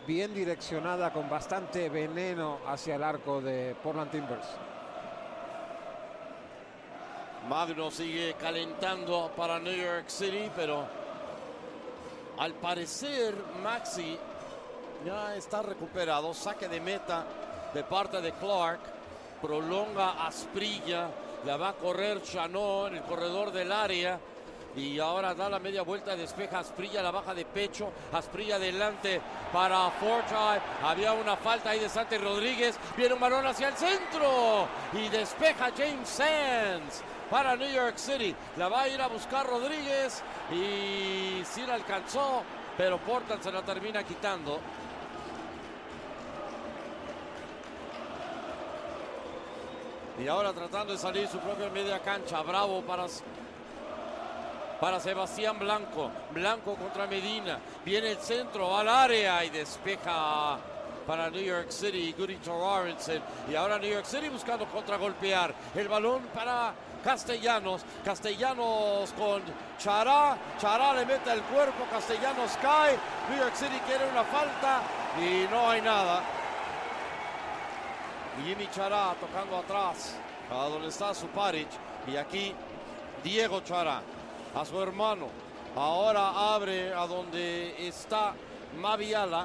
bien direccionada, con bastante veneno hacia el arco de Portland Timbers. Magno sigue calentando para New York City, pero al parecer Maxi ya está recuperado. Saque de meta de parte de Clark. Prolonga Asprilla. La va a correr Chanot en el corredor del área. Y ahora da la media vuelta, despeja Asprilla, la baja de pecho. Asprilla adelante para Forsythe. Había una falta ahí de Santi Rodríguez. Viene un balón hacia el centro. Y despeja James Sands para New York City. La va a ir a buscar Rodríguez. Y sí la alcanzó, pero Portland se la termina quitando. Y ahora tratando de salir su propia media cancha. Bravo para Sebastián Blanco. Blanco contra Medina. Viene el centro al área y despeja para New York City, Guri Torarensen. Y ahora New York City buscando contragolpear. El balón para Castellanos. Castellanos con Chará. Chará le mete el cuerpo. Castellanos cae. New York City quiere una falta y no hay nada. Jimmy Chará tocando atrás a donde está Suparic. Y aquí Diego Chará a su hermano. Ahora abre a donde está Maviala.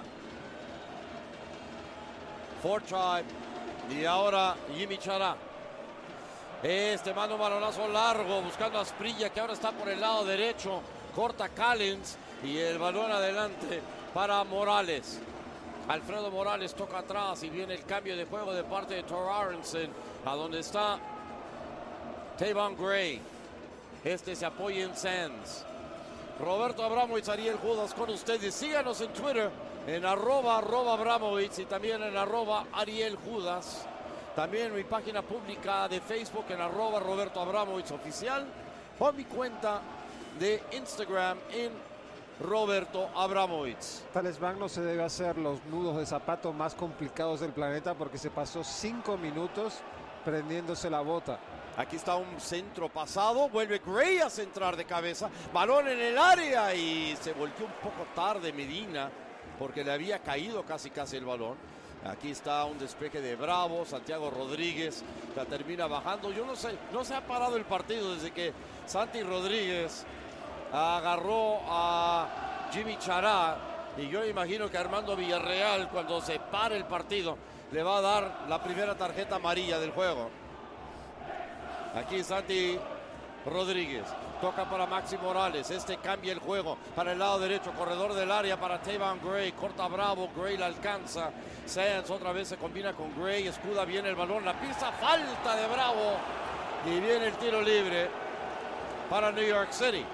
Forsythe. Y ahora Jimmy Chará. Manda un balonazo largo buscando a Asprilla, que ahora está por el lado derecho. Corta Callens y el balón adelante para Morales. Alfredo Morales toca atrás y viene el cambio de juego de parte de Torarensen a donde está Tavon Gray. Se apoya en Sands. Roberto Abramovich, Ariel Judas con ustedes. Síganos en Twitter en @Abramovich y también en @Ariel Judas. También mi página pública de Facebook en @Roberto Abramovich Oficial. O mi cuenta de Instagram en Roberto Abramovich. Tales Magno se debe hacer los nudos de zapato más complicados del planeta porque se pasó 5 minutos prendiéndose la bota. Aquí está un centro pasado, vuelve Gray a centrar de cabeza, balón en el área y se volteó un poco tarde Medina porque le había caído casi el balón. Aquí está un despeje de Bravo, Santiago Rodríguez la termina bajando. Yo no sé, no se ha parado el partido desde que Santi Rodríguez agarró a Jimmy Chará, y yo imagino que Armando Villarreal, cuando se pare el partido, le va a dar la primera tarjeta amarilla del juego. Aquí Santi Rodríguez toca para Maxi Morales. Cambia el juego para el lado derecho, corredor del área para Tavon Gray. Corta Bravo, Gray la alcanza. Sands otra vez se combina con Gray, escuda bien el balón, la pisa, falta de Bravo y viene el tiro libre para New York City.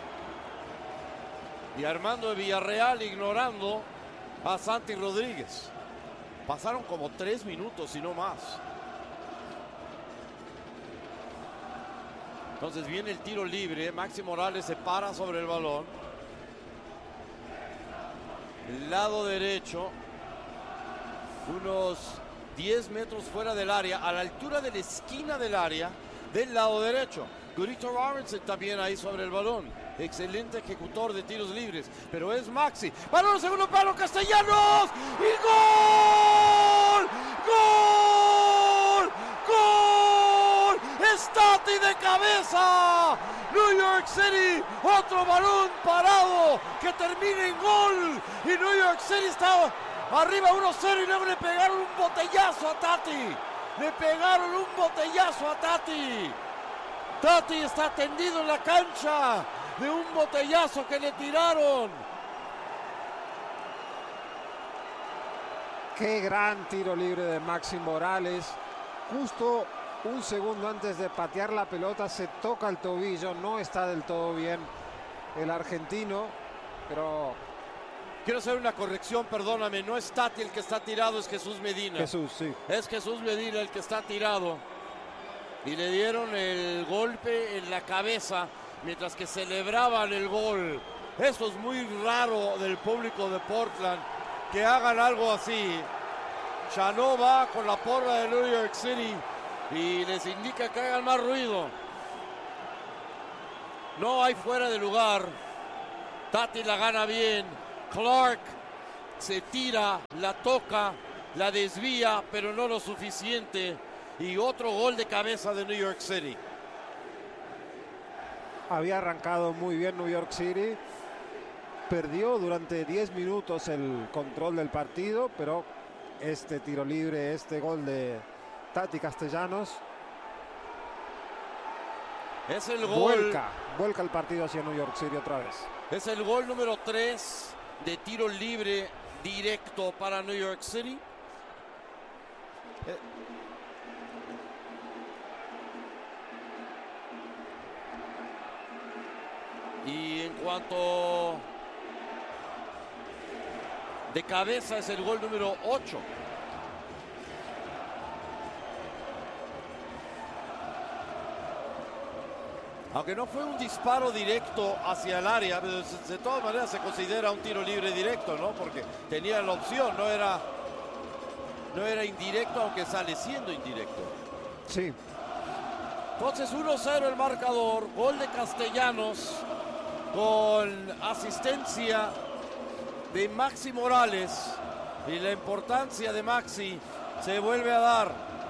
Y Armando de Villarreal ignorando a Santi Rodríguez. Pasaron como 3 minutos y no más. Entonces viene el tiro libre. Maxi Morales se para sobre el balón. El lado derecho. Unos 10 metros fuera del área. A la altura de la esquina del área. Del lado derecho. Guri Torarensen también ahí sobre el balón. Excelente ejecutor de tiros libres. Pero es Maxi. Balón segundo palo. Castellanos. ¡Y gol! ¡Gol! ¡Gol! ¡Stati de cabeza! New York City. Otro balón parado que termina en gol. Y New York City está arriba 1-0 y luego le pegaron un botellazo a Tati. Le pegaron un botellazo a Tati. Tati está tendido en la cancha de un botellazo que le tiraron. Qué gran tiro libre de Maxi Morales. Justo un segundo antes de patear la pelota se toca el tobillo. No está del todo bien el argentino, pero... Quiero hacer una corrección, perdóname. No es Tati el que está tirado, es Jesús Medina. Jesús, sí. Es Jesús Medina el que está tirado. Y le dieron el golpe en la cabeza mientras que celebraban el gol. Eso es muy raro del público de Portland, que hagan algo así. Chanot va con la porra de New York City y les indica que hagan más ruido. No hay fuera de lugar. Tati la gana bien. Clark se tira, la toca, la desvía, pero no lo suficiente. Y otro gol de cabeza de New York City. Había arrancado muy bien New York City. Perdió durante 10 minutos el control del partido, pero este tiro libre, este gol de Tati Castellanos es el gol. Vuelca el partido hacia New York City otra vez. Es el gol número 3 de tiro libre directo para New York City. Y en cuanto de cabeza es el gol número 8. Aunque no fue un disparo directo hacia el área, pero de todas maneras se considera un tiro libre directo, ¿no? Porque tenía la opción, no era indirecto, aunque sale siendo indirecto. Sí. Entonces 1-0 el marcador, gol de Castellanos con asistencia de Maxi Morales, y la importancia de Maxi se vuelve a dar.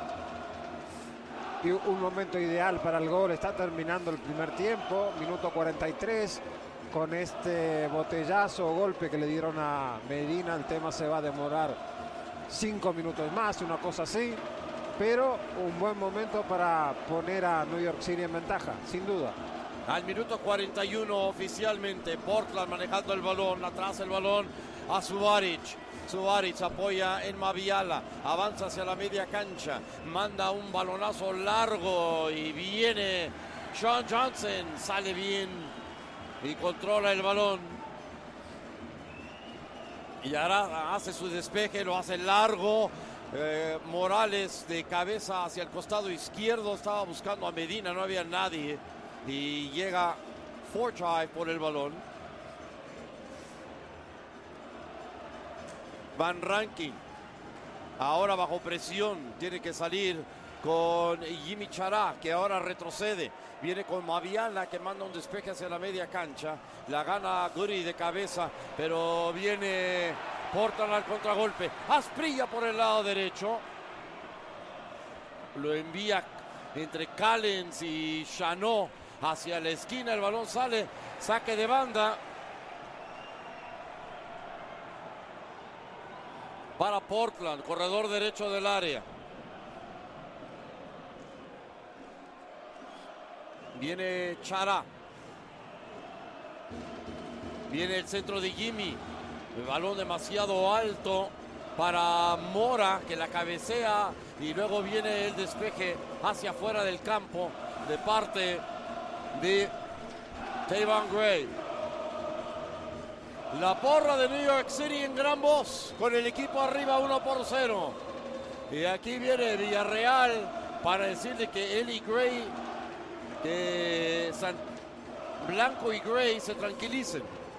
Y un momento ideal para el gol. Está terminando el primer tiempo, minuto 43, con este botellazo o golpe que le dieron a Medina. El tema se va a demorar 5 minutos más, una cosa así, pero un buen momento para poner a New York City en ventaja, sin duda. Al minuto 41 oficialmente, Portland manejando el balón, atrás el balón a Subaric. Subaric apoya en Maviala, avanza hacia la media cancha, manda un balonazo largo y viene Sean Johnson, sale bien y controla el balón. Y ahora hace su despeje, lo hace largo. Morales de cabeza hacia el costado izquierdo, estaba buscando a Medina, no había nadie. Y llega Forsyth por el balón. Van Rankin, ahora bajo presión, tiene que salir con Jimmy Chará, que ahora retrocede. Viene con Maviala, que manda un despeje hacia la media cancha. La gana Goody de cabeza, pero viene Portland al contragolpe. Asprilla por el lado derecho. Lo envía entre Callens y Chanot hacia la esquina. El balón sale, saque de banda para Portland, corredor derecho del área. Viene Chará. Viene el centro de Jimmy. El balón demasiado alto para Mora, que la cabecea. Y luego viene el despeje hacia afuera del campo de parte de Tayvon Gray. La porra de New York City en gran voz, con el equipo arriba 1-0. Y aquí viene Villarreal para decirle que él y Gray, que Blanco y Gray se tranquilicen.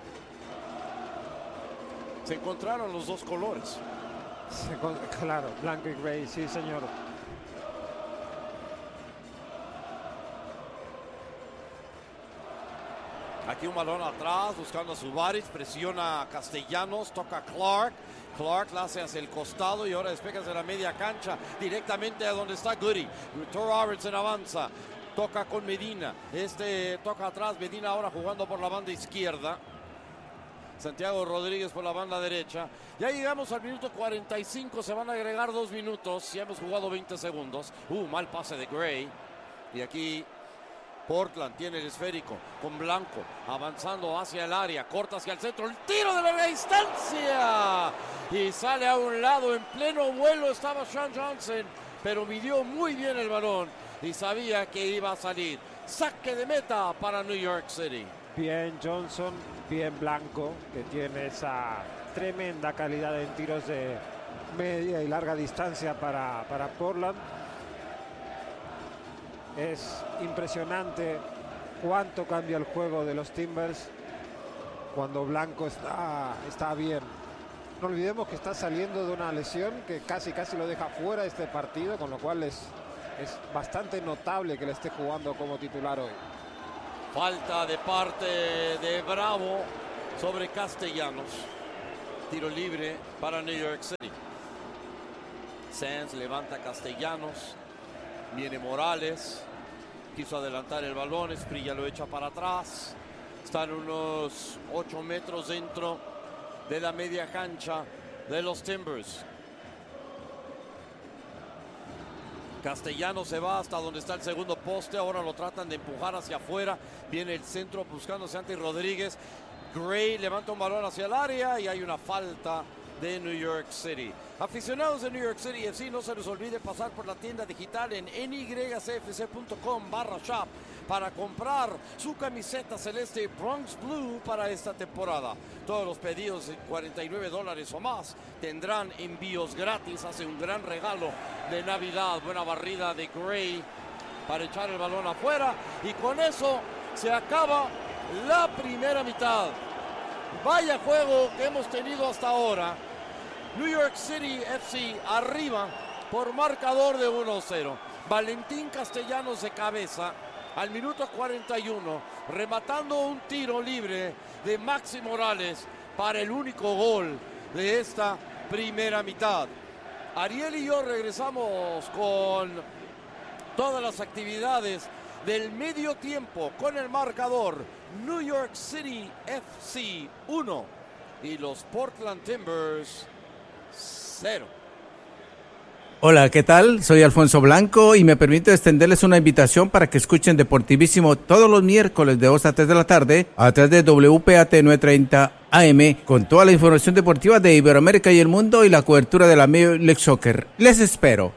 Se encontraron los dos colores. Claro, Blanco y Gray, sí señor. Aquí un balón atrás, buscando a Subaric, presiona a Castellanos, toca a Clark. Clark la hace hacia el costado y ahora despeja hacia la media cancha, directamente a donde está Goody. Tor Robertson avanza, toca con Medina. Toca atrás, Medina ahora jugando por la banda izquierda. Santiago Rodríguez por la banda derecha. Ya llegamos al minuto 45, se van a agregar 2 minutos. Ya hemos jugado 20 segundos. Mal pase de Gray. Y aquí Portland tiene el esférico con Blanco, avanzando hacia el área, corta hacia el centro, el tiro de larga distancia. Y sale a un lado, en pleno vuelo estaba Sean Johnson, pero midió muy bien el balón y sabía que iba a salir. Saque de meta para New York City. Bien Johnson, bien Blanco, que tiene esa tremenda calidad en tiros de media y larga distancia para Portland. Es impresionante cuánto cambia el juego de los Timbers cuando Blanco está bien. No olvidemos que está saliendo de una lesión que casi lo deja fuera de este partido, con lo cual es bastante notable que le esté jugando como titular hoy. Falta de parte de Bravo sobre Castellanos. Tiro libre para New York City. Sands levanta Castellanos. Viene Morales. Quiso adelantar el balón. Esprilla lo echa para atrás. Están unos 8 metros dentro de la media cancha de los Timbers. Castellanos se va hasta donde está el segundo poste. Ahora lo tratan de empujar hacia afuera. Viene el centro buscándose ante Rodríguez. Gray levanta un balón hacia el área y hay una falta de New York City. Aficionados de New York City FC, no se les olvide pasar por la tienda digital en nycfc.com/shop para comprar su camiseta celeste Bronx Blue para esta temporada. Todos los pedidos de $49 o más tendrán envíos gratis. Hace un gran regalo de Navidad. Buena barrida de Gray para echar el balón afuera, y con eso se acaba la primera mitad. Vaya juego que hemos tenido hasta ahora. New York City FC arriba por marcador de 1-0. Valentín Castellanos de cabeza al minuto 41, rematando un tiro libre de Maxi Morales para el único gol de esta primera mitad. Ariel y yo regresamos con todas las actividades del medio tiempo con el marcador New York City FC 1 y los Portland Timbers 0. Hola, ¿qué tal? Soy Alfonso Blanco y me permito extenderles una invitación para que escuchen Deportivísimo todos los miércoles de 2 a 3 de la tarde a través de WPAT 930 AM con toda la información deportiva de Iberoamérica y el mundo y la cobertura de la Major League Soccer. Les espero.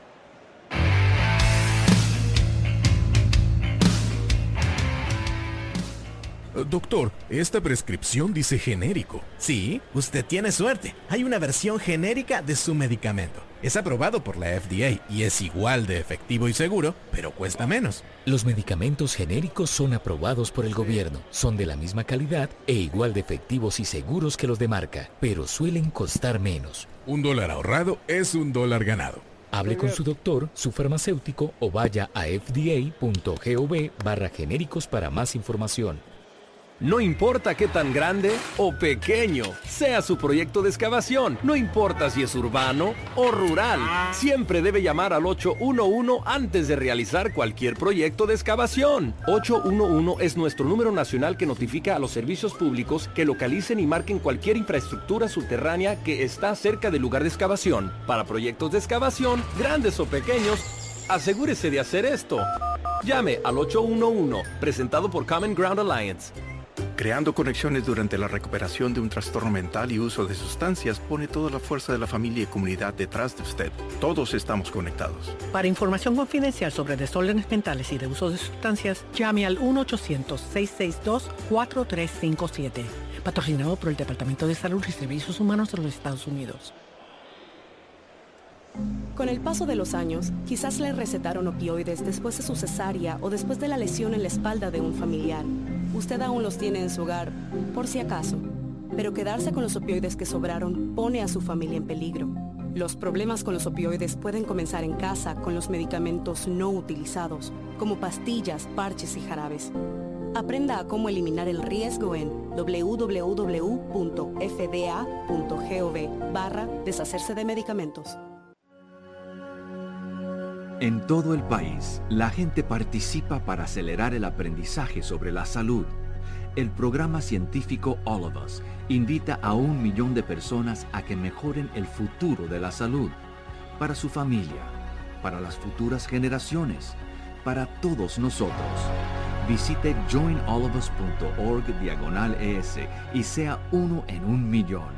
Doctor, esta prescripción dice genérico. Sí, usted tiene suerte. Hay una versión genérica de su medicamento. Es aprobado por la FDA y es igual de efectivo y seguro, pero cuesta menos. Los medicamentos genéricos son aprobados por el gobierno, son de la misma calidad e igual de efectivos y seguros que los de marca, pero suelen costar menos. $1 ahorrado es $1 ganado. Hable con su doctor, su farmacéutico o vaya a fda.gov/genéricos para más información. No importa qué tan grande o pequeño sea su proyecto de excavación, no importa si es urbano o rural, siempre debe llamar al 811 antes de realizar cualquier proyecto de excavación. 811 es nuestro número nacional que notifica a los servicios públicos que localicen y marquen cualquier infraestructura subterránea que está cerca del lugar de excavación. Para proyectos de excavación, grandes o pequeños, asegúrese de hacer esto. Llame al 811, presentado por Common Ground Alliance. Creando conexiones durante la recuperación de un trastorno mental y uso de sustancias pone toda la fuerza de la familia y comunidad detrás de usted. Todos estamos conectados. Para información confidencial sobre desórdenes mentales y de uso de sustancias, llame al 1-800-662-4357. Patrocinado por el Departamento de Salud y Servicios Humanos de los Estados Unidos. Con el paso de los años, quizás le recetaron opioides después de su cesárea o después de la lesión en la espalda de un familiar. Usted aún los tiene en su hogar, por si acaso. Pero quedarse con los opioides que sobraron pone a su familia en peligro. Los problemas con los opioides pueden comenzar en casa con los medicamentos no utilizados, como pastillas, parches y jarabes. Aprenda a cómo eliminar el riesgo en www.fda.gov/deshacerse de medicamentos. En todo el país, la gente participa para acelerar el aprendizaje sobre la salud. El programa científico All of Us invita a 1 millón de personas a que mejoren el futuro de la salud, para su familia, para las futuras generaciones, para todos nosotros. Visite joinallofus.org/ES y sea uno en 1 millón.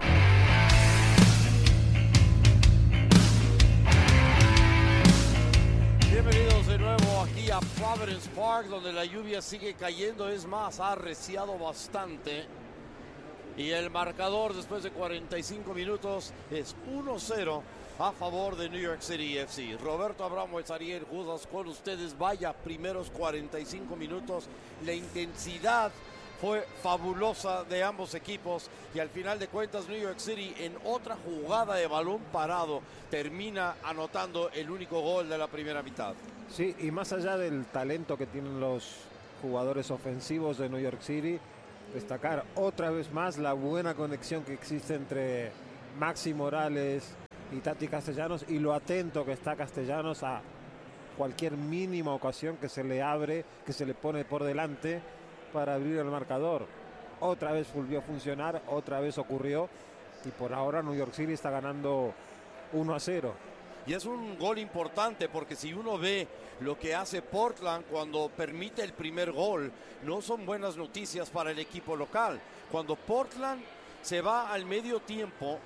Bienvenidos de nuevo aquí a Providence Park, donde la lluvia sigue cayendo. Es más, ha arreciado bastante. Y el marcador después de 45 minutos es 1-0 a favor de New York City FC. Roberto Abramo, Ariel Judas con ustedes. Vaya primeros 45 minutos. La intensidad fue fabulosa de ambos equipos y al final de cuentas New York City en otra jugada de balón parado termina anotando el único gol de la primera mitad. Sí, y más allá del talento que tienen los jugadores ofensivos de New York City, destacar otra vez más la buena conexión que existe entre Maxi Morales y Tati Castellanos, y lo atento que está Castellanos a cualquier mínima ocasión que se le abre, que se le pone por delante para abrir el marcador. Otra vez volvió a funcionar, otra vez ocurrió, y por ahora New York City está ganando 1-0. Y es un gol importante porque si uno ve lo que hace Portland cuando permite el primer gol, no son buenas noticias para el equipo local. Cuando Portland se va al medio tiempo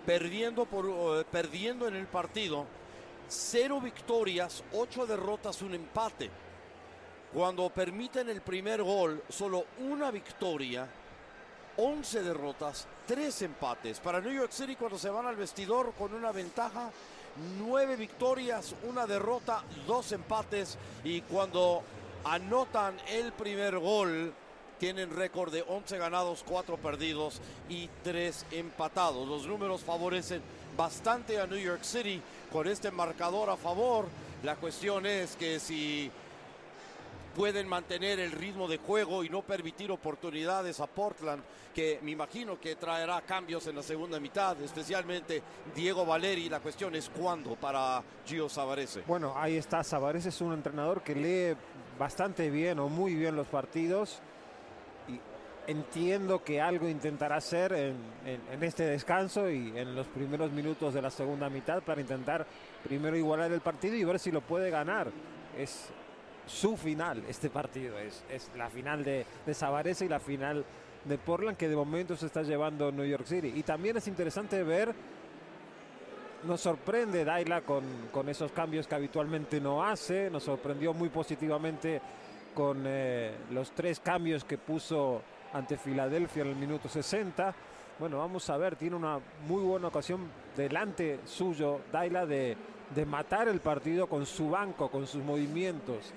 perdiendo en el partido, 0 victorias, 8 derrotas, 1 empate. Cuando permiten el primer gol, solo 1 victoria, 11 derrotas, 3 empates. Para New York City, cuando se van al vestidor con una ventaja, 9 victorias, 1 derrota, 2 empates. Y cuando anotan el primer gol, tienen récord de 11 ganados, 4 perdidos y 3 empatados. Los números favorecen bastante a New York City con este marcador a favor. La cuestión es que si pueden mantener el ritmo de juego y no permitir oportunidades a Portland, que me imagino que traerá cambios en la segunda mitad, especialmente Diego Valeri. La cuestión es cuándo para Gio Savarese. Bueno, ahí está. Savarese es un entrenador que lee bastante bien o muy bien los partidos, y entiendo que algo intentará hacer en este descanso y en los primeros minutos de la segunda mitad para intentar primero igualar el partido y ver si lo puede ganar. Es su final este partido, es la final de Savarese y la final de Portland, que de momento se está llevando New York City. Y también es interesante ver, nos sorprende Daila con esos cambios que habitualmente no hace. Nos sorprendió muy positivamente con los 3 cambios que puso ante Filadelfia en el minuto 60. Bueno, vamos a ver, tiene una muy buena ocasión delante suyo Daila de matar el partido con su banco, con sus movimientos.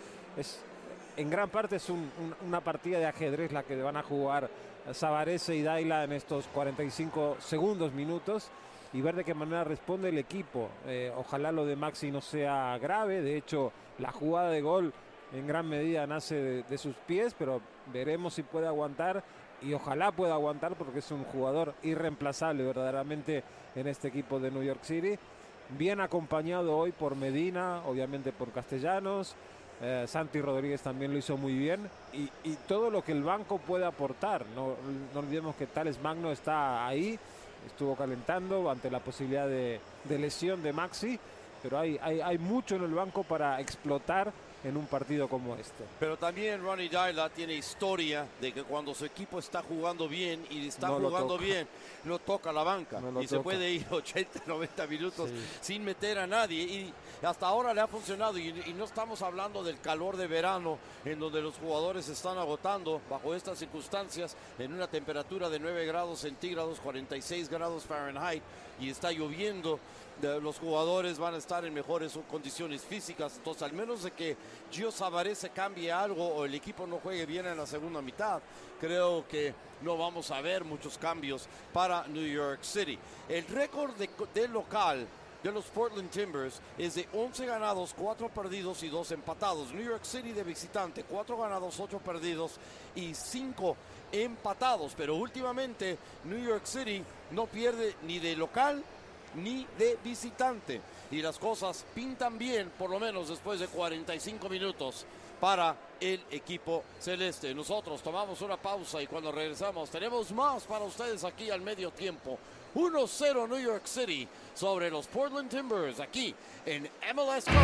En gran parte es una partida de ajedrez la que van a jugar Savarese y Daila en estos 45 minutos, y ver de qué manera responde el equipo. Ojalá lo de Maxi no sea grave. De hecho, la jugada de gol en gran medida nace de sus pies, pero veremos si puede aguantar, y ojalá pueda aguantar porque es un jugador irreemplazable verdaderamente en este equipo de New York City. Bien acompañado hoy por Medina, obviamente por Castellanos. Santi Rodríguez también lo hizo muy bien, y todo lo que el banco puede aportar. No olvidemos que Thales Magno está ahí, estuvo calentando ante la posibilidad de lesión de Maxi, pero hay mucho en el banco para explotar en un partido como este. Pero también Ronnie Daila tiene historia de que cuando su equipo está jugando bien y está jugando bien, no toca la banca y se puede ir 80, 90 minutos sin meter a nadie, y hasta ahora le ha funcionado, y no estamos hablando del calor de verano en donde los jugadores están agotando. Bajo estas circunstancias, en una temperatura de 9 grados centígrados, 46 grados Fahrenheit, y está lloviendo, los jugadores van a estar en mejores condiciones físicas. Entonces, al menos de que Gio Savarese cambie algo o el equipo no juegue bien en la segunda mitad, creo que no vamos a ver muchos cambios para New York City. El récord de local de los Portland Timbers es de 11 ganados, 4 perdidos y 2 empatados. New York City de visitante, 4 ganados, 8 perdidos y 5 empatados. Pero últimamente New York City no pierde ni de local ni de visitante, y las cosas pintan bien, por lo menos después de 45 minutos para el equipo celeste. Nosotros tomamos una pausa y cuando regresamos tenemos más para ustedes aquí al medio tiempo. 1-0 New York City sobre los Portland Timbers aquí en MLS Cup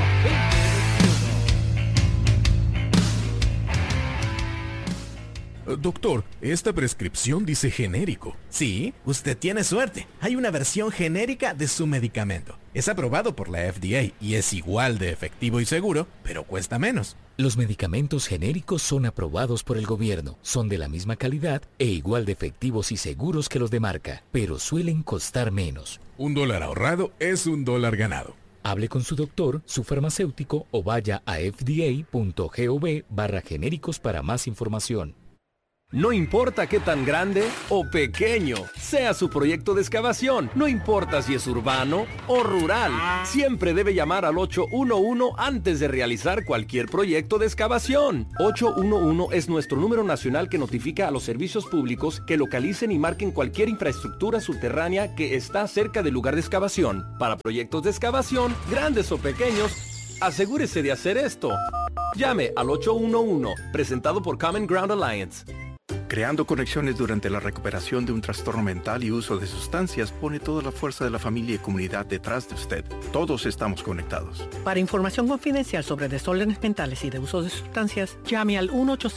2021. Doctor, esta prescripción dice genérico. Sí, usted tiene suerte. Hay una versión genérica de su medicamento. Es aprobado por la FDA y es igual de efectivo y seguro, pero cuesta menos. Los medicamentos genéricos son aprobados por el gobierno, son de la misma calidad e igual de efectivos y seguros que los de marca, pero suelen costar menos. $1 ahorrado es $1 ganado. Hable con su doctor, su farmacéutico o vaya a fda.gov/genéricos para más información. No importa qué tan grande o pequeño sea su proyecto de excavación, no importa si es urbano o rural, siempre debe llamar al 811 antes de realizar cualquier proyecto de excavación. 811 es nuestro número nacional que notifica a los servicios públicos que localicen y marquen cualquier infraestructura subterránea que está cerca del lugar de excavación. Para proyectos de excavación, grandes o pequeños, asegúrese de hacer esto. Llame al 811, presentado por Common Ground Alliance. Creando conexiones durante la recuperación de un trastorno mental y uso de sustancias pone toda la fuerza de la familia y comunidad detrás de usted. Todos estamos conectados. Para información confidencial sobre desórdenes mentales y de uso de sustancias, llame al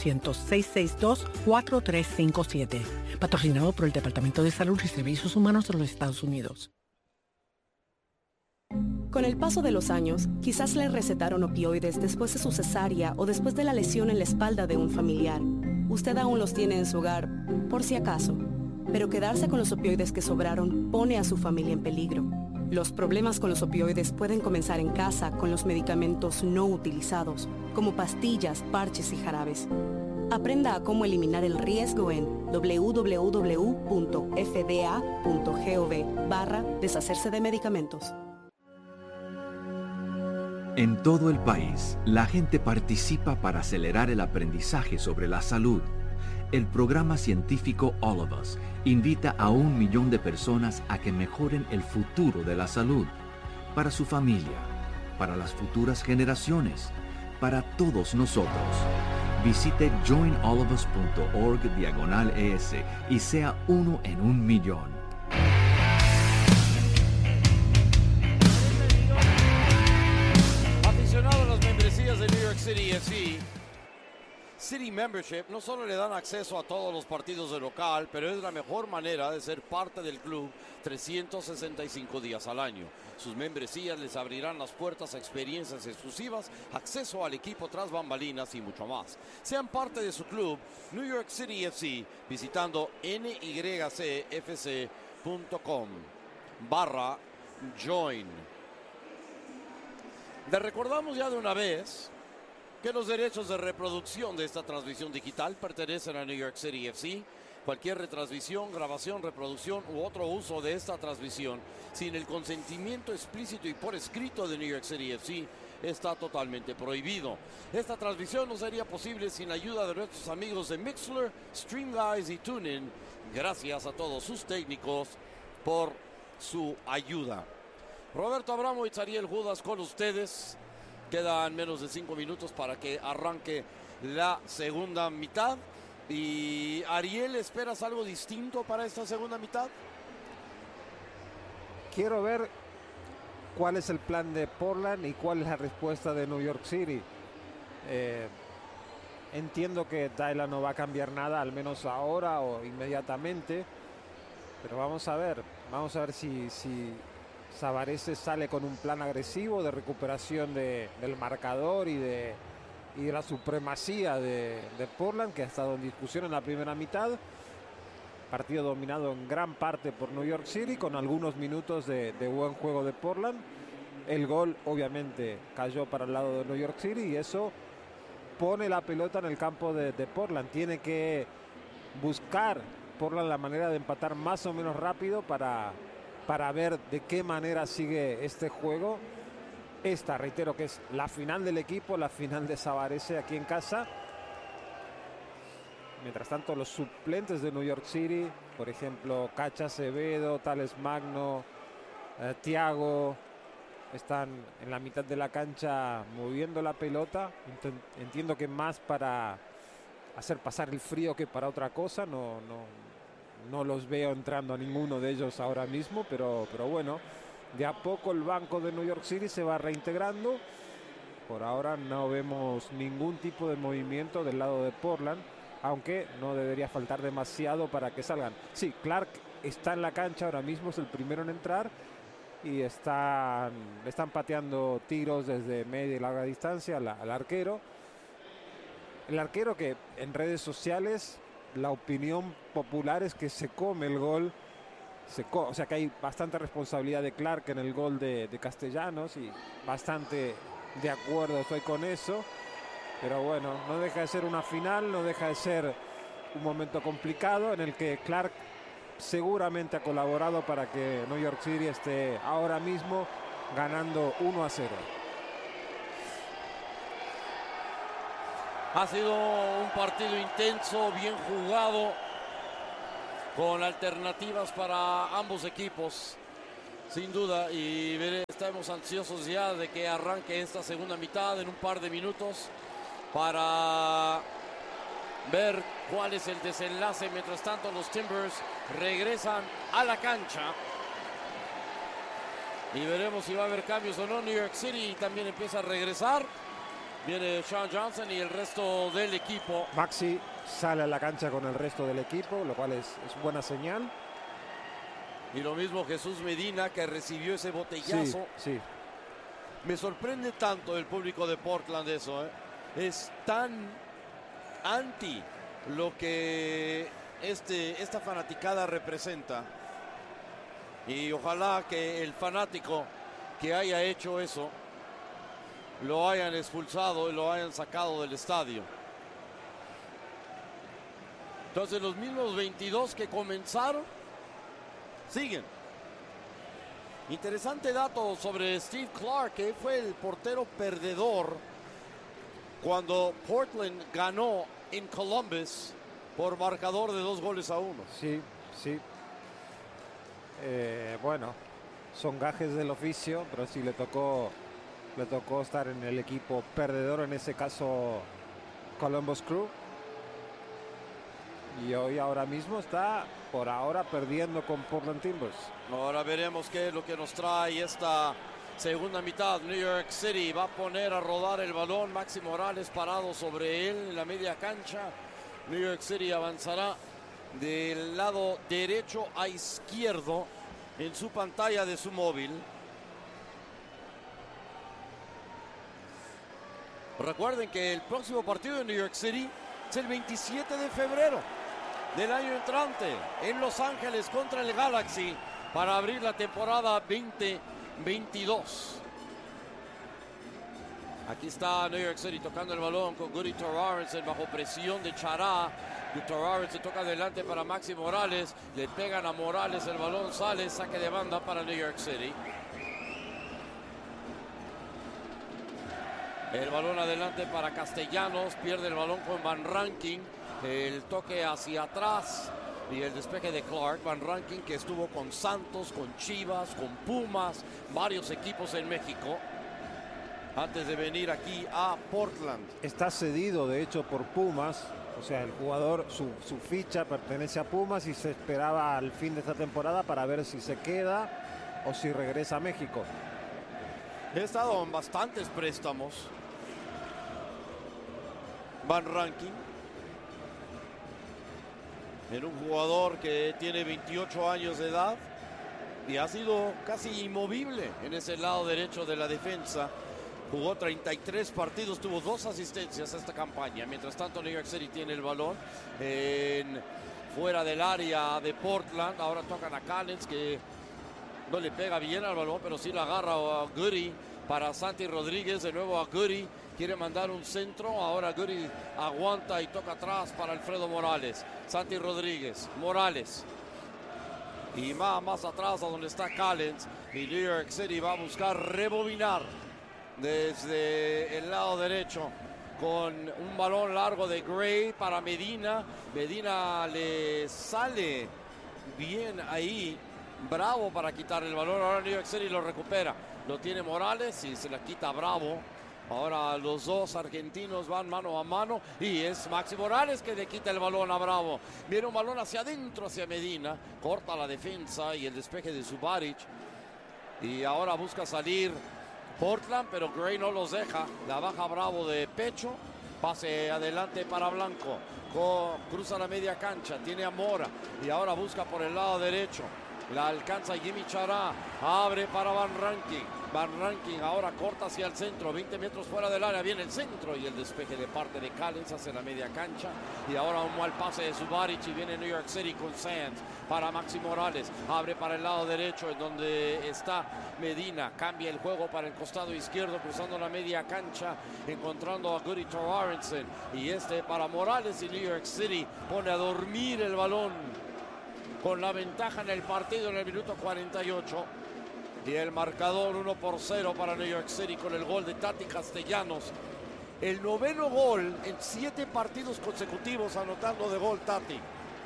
1-800-662-4357. Patrocinado por el Departamento de Salud y Servicios Humanos de los Estados Unidos. Con el paso de los años, quizás le recetaron opioides después de su cesárea o después de la lesión en la espalda de un familiar. Usted aún los tiene en su hogar, por si acaso. Pero quedarse con los opioides que sobraron pone a su familia en peligro. Los problemas con los opioides pueden comenzar en casa con los medicamentos no utilizados, como pastillas, parches y jarabes. Aprenda a cómo eliminar el riesgo en www.fda.gov/deshacerse de medicamentos. En todo el país, la gente participa para acelerar el aprendizaje sobre la salud. El programa científico All of Us invita a 1 millón de personas a que mejoren el futuro de la salud, para su familia, para las futuras generaciones, para todos nosotros. Visite joinallofus.org/ES y sea uno en 1 millón. De New York City FC, City Membership no solo le dan acceso a todos los partidos de local, pero es la mejor manera de ser parte del club 365 días al año. Sus membresías les abrirán las puertas a experiencias exclusivas, acceso al equipo tras bambalinas y mucho más. Sean parte de su club New York City FC visitando nycfc.com/join. Le recordamos ya de una vez que los derechos de reproducción de esta transmisión digital pertenecen a New York City FC. Cualquier retransmisión, grabación, reproducción u otro uso de esta transmisión sin el consentimiento explícito y por escrito de New York City FC está totalmente prohibido. Esta transmisión no sería posible sin la ayuda de nuestros amigos de Mixlr, Streamguys y TuneIn. Gracias a todos sus técnicos por su ayuda. Roberto Abramovich, Ariel Judas con ustedes. Quedan menos de 5 minutos para que arranque la segunda mitad. Y Ariel, ¿esperas algo distinto para esta segunda mitad? Quiero ver cuál es el plan de Portland y cuál es la respuesta de New York City. Entiendo que Tyler no va a cambiar nada, al menos ahora o inmediatamente. Pero vamos a ver si Savarese sale con un plan agresivo de recuperación del marcador y de la supremacía de Portland, que ha estado en discusión en la primera mitad. Partido dominado en gran parte por New York City, con algunos minutos de buen juego de Portland. El gol obviamente cayó para el lado de New York City y eso pone la pelota en el campo de Portland. Tiene que buscar Portland la manera de empatar más o menos rápido para ver de qué manera sigue este juego. Esta, reitero, que es la final del equipo, la final de Savarese aquí en casa. Mientras tanto, los suplentes de New York City, por ejemplo, Cacha Acevedo, Tales Magno, Thiago, están en la mitad de la cancha moviendo la pelota. Entiendo que más para hacer pasar el frío que para otra cosa. No los veo entrando a ninguno de ellos ahora mismo, pero bueno, de a poco el banco de New York City se va reintegrando. Por ahora no vemos ningún tipo de movimiento del lado de Portland, aunque no debería faltar demasiado para que salgan. Sí, Clark está en la cancha ahora mismo, es el primero en entrar y están pateando tiros desde media y larga distancia al arquero. El arquero que en redes sociales la opinión popular es que se come el gol. O sea que hay bastante responsabilidad de Clark en el gol de Castellanos y bastante de acuerdo estoy con eso. Pero bueno, no deja de ser una final, no deja de ser un momento complicado en el que Clark seguramente ha colaborado para que New York City esté ahora mismo ganando 1-0. Ha sido un partido intenso, bien jugado, con alternativas para ambos equipos, sin duda, y estamos ansiosos ya de que arranque esta segunda mitad en un par de minutos para ver cuál es el desenlace. Mientras tanto, los Timbers regresan a la cancha y veremos si va a haber cambios o no. New York City también empieza a regresar. Viene Sean Johnson y el resto del equipo. Maxi sale a la cancha con el resto del equipo, lo cual es buena señal. Y lo mismo Jesús Medina, que recibió ese botellazo. Sí. Me sorprende tanto el público de Portland eso, ¿eh? Es tan anti lo que esta fanaticada representa. Y ojalá que el fanático que haya hecho eso lo hayan expulsado y lo hayan sacado del estadio. Entonces los mismos 22 que comenzaron siguen. Interesante dato sobre Steve Clark, que fue el portero perdedor cuando Portland ganó en Columbus por marcador de 2-1. Sí. Bueno, son gajes del oficio, pero sí le tocó estar en el equipo perdedor, en ese caso Columbus Crew. Y hoy ahora mismo está por ahora perdiendo con Portland Timbers. Ahora veremos qué es lo que nos trae esta segunda mitad. New York City va a poner a rodar el balón. Maxi Morales parado sobre él en la media cancha. New York City avanzará del lado derecho a izquierdo en su pantalla de su móvil. Recuerden que el próximo partido de New York City es el 27 de febrero del año entrante en Los Ángeles contra el Galaxy para abrir la temporada 2022. Aquí está New York City tocando el balón con Guri Torrarensen bajo presión de Chará. Torrarensen toca adelante para Maxi Morales. Le pegan a Morales, el balón sale, saque de banda para New York City. El balón adelante para Castellanos, pierde el balón con Van Rankin. El toque hacia atrás y el despeje de Clark. Van Rankin, que estuvo con Santos, con Chivas, con Pumas, varios equipos en México antes de venir aquí a Portland. Está cedido de hecho por Pumas, o sea, el jugador, su ficha pertenece a Pumas y se esperaba al fin de esta temporada para ver si se queda o si regresa a México. He estado en bastantes préstamos. Van Rankin, en un jugador que tiene 28 años de edad y ha sido casi inmovible en ese lado derecho de la defensa. Jugó 33 partidos, tuvo 2 asistencias esta campaña. Mientras tanto, New York City tiene el balón fuera del área de Portland. Ahora tocan a Callens, que no le pega bien al balón, pero sí la agarra a Guri para Santi Rodríguez. De nuevo a Guri, quiere mandar un centro. Ahora Guri aguanta y toca atrás para Alfredo Morales. Santi Rodríguez, Morales. Y más atrás a donde está Callens. Y New York City va a buscar rebobinar desde el lado derecho con un balón largo de Gray para Medina. Medina le sale bien ahí. Bravo para quitar el balón. Ahora New York City lo recupera. Lo tiene Morales y se la quita Bravo. Ahora los dos argentinos van mano a mano y es Maxi Morales que le quita el balón a Bravo. Viene un balón hacia adentro, hacia Medina. Corta la defensa y el despeje de Subaric. Y ahora busca salir Portland, pero Gray no los deja. La baja Bravo de pecho. Pase adelante para Blanco. Cruza la media cancha. Tiene a Mora. Y ahora busca por el lado derecho. La alcanza Jimmy Chará. Abre para Van Rankin. Van Rankin ahora corta hacia el centro, 20 metros fuera del área, viene el centro y el despeje de parte de Callens hacia la media cancha. Y ahora un mal pase de Subaric y viene New York City con Sands para Maxi Morales. Abre para el lado derecho en donde está Medina. Cambia el juego para el costado izquierdo cruzando la media cancha, encontrando a Goody Torrenson. Y para Morales y New York City pone a dormir el balón con la ventaja en el partido en el minuto 48. Y el marcador 1-0 para New York City con el gol de Tati Castellanos. El 9º gol en 7 partidos consecutivos anotando de gol Tati.